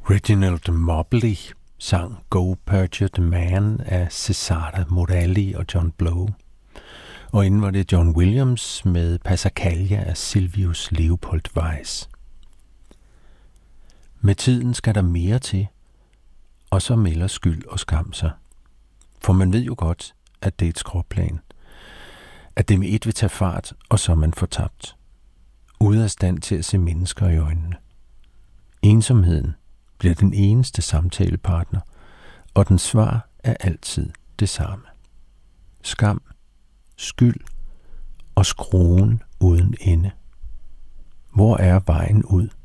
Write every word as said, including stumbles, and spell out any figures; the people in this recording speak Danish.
Reginald Mobley sang Go Perjured Man af Cesare Morelli og John Blow. Og inden var det John Williams med Passacaglia af Silvius Leopold Weiss. Med tiden skal der mere til, og så melder skyld og skam sig. For man ved jo godt, at det er et skråplan. At det med et vil tage fart, og så er man fortabt. Ude af stand til at se mennesker i øjnene. Ensomheden bliver den eneste samtalepartner, og den svar er altid det samme. Skam, skyld og skruen uden ende. Hvor er vejen ud?